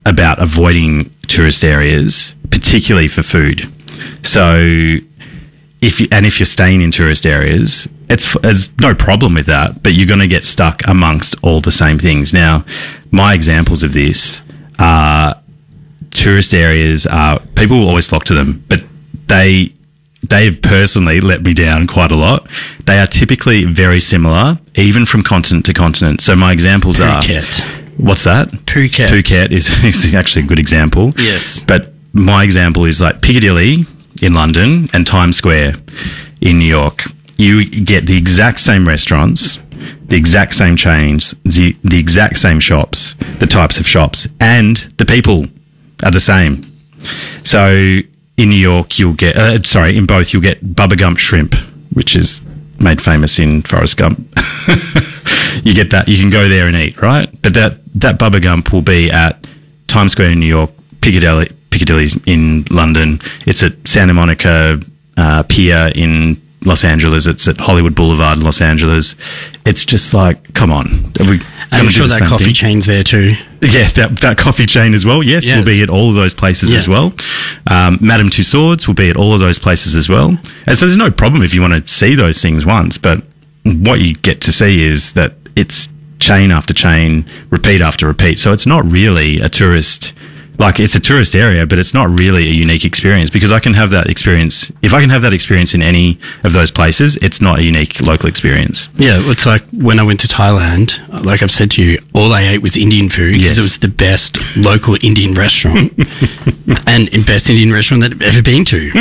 about avoiding tourist areas, particularly for food. So if you're staying in tourist areas, there's no problem with that, but you're going to get stuck amongst all the same things. Now, my examples of this are tourist areas. People will always flock to them, but they've personally let me down quite a lot. They are typically very similar, even from continent to continent. So my examples Phuket. are... What's that? Phuket. Phuket is actually a good example. Yes. But my example is like Piccadilly in London and Times Square in New York. You get the exact same restaurants, the exact same chains, the exact same shops, the types of shops, and the people are the same. So in New York, in both, you'll get Bubba Gump shrimp, which is made famous in Forrest Gump. You get that. You can go there and eat, right? But that Bubba Gump will be at Times Square in New York, Piccadilly's in London. It's at Santa Monica Pier in Los Angeles. It's at Hollywood Boulevard in Los Angeles. It's just like, come on. I'm sure that coffee chain's there too. Yeah, that coffee chain as well. Yes, will be at all of those places as well. Madame Tussauds will be at all of those places as well. And so there's no problem if you want to see those things once, but what you get to see is that it's chain after chain, repeat after repeat. So it's not really a tourist... Like, it's a tourist area, but it's not really a unique experience, because I can have that experience. If I can have that experience in any of those places, it's not a unique local experience. Yeah, it's like when I went to Thailand, like I've said to you, all I ate was Indian food because it was the best local Indian restaurant and best Indian restaurant that I've ever been to.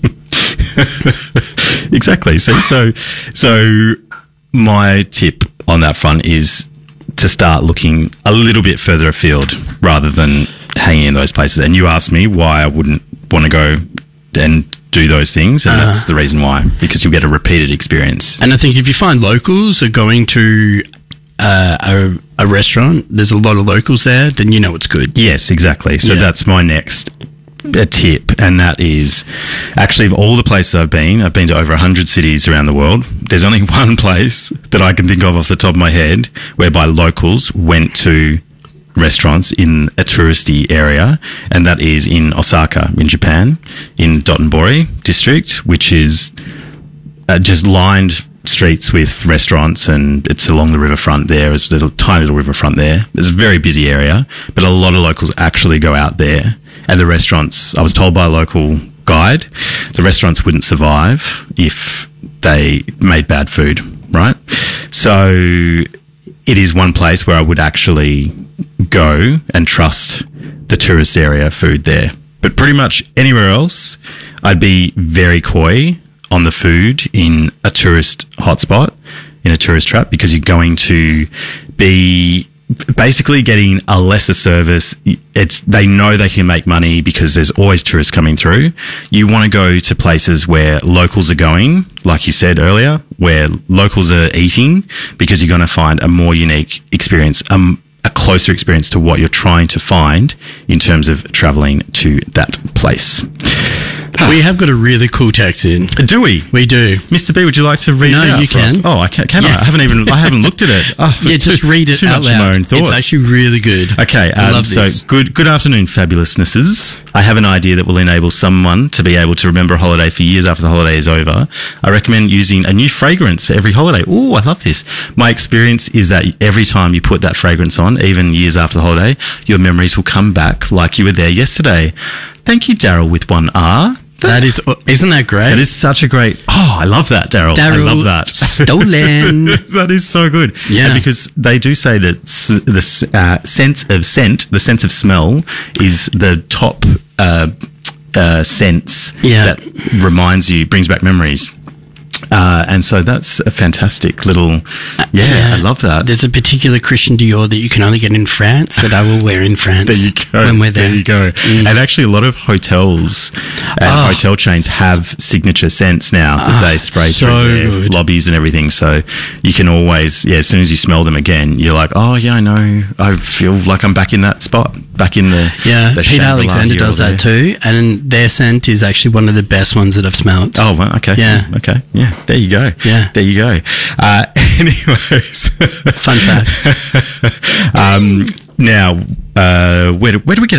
Exactly. So my tip on that front is to start looking a little bit further afield rather than hanging in those places. And you asked me why I wouldn't want to go and do those things, and that's the reason why, because you'll get a repeated experience. And I think if you find locals are going to a restaurant, there's a lot of locals there, then you know it's good. Yes, exactly. So that's my next tip, and that is actually, of all the places I've been to over 100 cities around the world. There's only one place that I can think of off the top of my head whereby locals went to restaurants in a touristy area, and that is in Osaka in Japan, in Dotonbori district, which is just lined streets with restaurants, and it's along the riverfront there. There's a tiny little riverfront there. It's a very busy area, but a lot of locals actually go out there. And the restaurants, I was told by a local guide, the restaurants wouldn't survive if they made bad food, right? So it is one place where I would actually go and trust the tourist area food there. But pretty much anywhere else, I'd be very coy on the food in a tourist hotspot, in a tourist trap, because you're going to be basically getting a lesser service. They know they can make money because there's always tourists coming through. You want to go to places where locals are going, like you said earlier, where locals are eating, because you're going to find a more unique experience, a closer experience to what you're trying to find in terms of traveling to that place. We have got a really cool text in. Do we? We do. Mr. B, would you like to read it out? No, you for can. us? Oh, I can. Can I? I haven't looked at it. Oh, just read it out loud. My own thoughts. It's actually really good. Okay. I love this. So good afternoon, fabulousnesses. I have an idea that will enable someone to be able to remember a holiday for years after the holiday is over. I recommend using a new fragrance for every holiday. Oh, I love this. My experience is that every time you put that fragrance on, even years after the holiday, your memories will come back like you were there yesterday. Thank you, Daryl, with one R. Isn't that great? That is such a great... Oh, I love that, Daryl. I love that. Stolen. That is so good. Yeah. And because they do say that the sense of scent, the sense of smell, is the top sense that brings back memories. And so that's a fantastic little... I love that. There's a particular Christian Dior that you can only get in France that I will wear in France. There you go. When we're there. There you go. And actually a lot of hotels and hotel chains have signature scents now that they spray through their lobbies and everything. So you can always, as soon as you smell them again, you're like, oh yeah, I know. I feel like I'm back in that spot, back in the the Peter Alexander does that too. And their scent is actually one of the best ones that I've smelled. Oh, well, okay. Yeah. Okay. Yeah. There you go. Yeah. There you go. Anyways. Fun fact. Now, where do we get